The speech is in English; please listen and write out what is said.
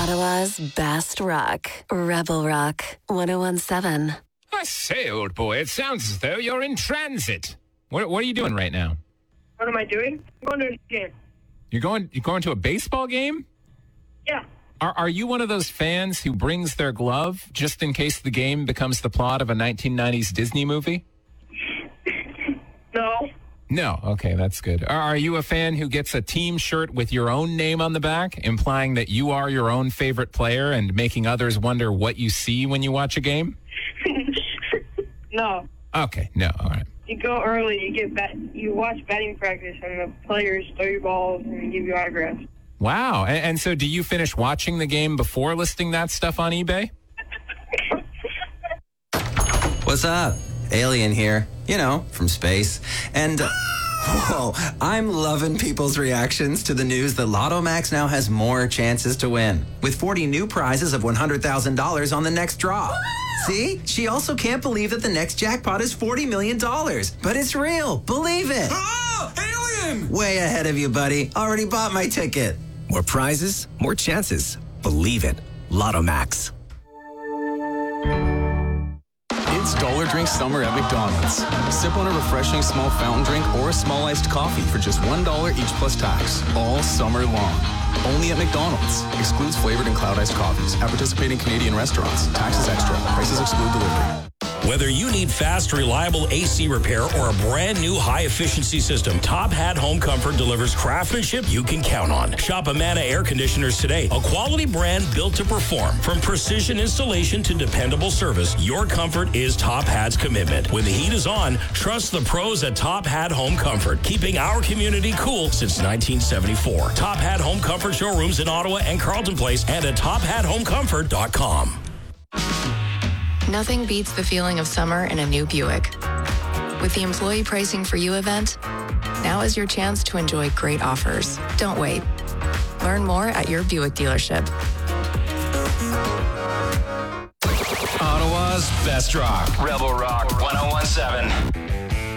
Ottawa's best rock. Rebel Rock 101.7. I say, old boy, it sounds as though you're in transit. What are you doing right now? What am I doing? I'm going to a game. You're going to a baseball game? Yeah. Are you one of those fans who brings their glove just in case the game becomes the plot of a 1990s Disney movie? No. No. Okay, that's good. Are you a fan who gets a team shirt with your own name on the back, implying that you are your own favorite player and making others wonder what you see when you watch a game? No. Okay, no, all right. You go early, you watch batting practice, and the players throw you balls and give you autographs. Wow. And so do you finish watching the game before listing that stuff on eBay? What's up? Alien here, from space. And, whoa, I'm loving people's reactions to the news that Lotto Max now has more chances to win, with 40 new prizes of $100,000 on the next draw. See? She also can't believe that the next jackpot is $40 million. But it's real. Believe it. Oh, alien! Way ahead of you, buddy. Already bought my ticket. More prizes, more chances. Believe it. Lotto Max. It's Dollar Drink Summer at McDonald's. Sip on a refreshing small fountain drink or a small iced coffee for just $1 each plus tax, all summer long. Only at McDonald's. Excludes flavored and cloud iced coffees. At participating Canadian restaurants. Taxes extra. Prices exclude delivery. Whether you need fast, reliable AC repair or a brand new high-efficiency system, Top Hat Home Comfort delivers craftsmanship you can count on. Shop Amana Air Conditioners today, a quality brand built to perform. From precision installation to dependable service, your comfort is Top Hat's commitment. When the heat is on, trust the pros at Top Hat Home Comfort, keeping our community cool since 1974. Top Hat Home Comfort showrooms in Ottawa and Carleton Place and at tophathomecomfort.com. Nothing beats the feeling of summer in a new Buick. With the Employee Pricing for You event, now is your chance to enjoy great offers. Don't wait. Learn more at your Buick dealership. Ottawa's best rock. Rebel Rock 101.7.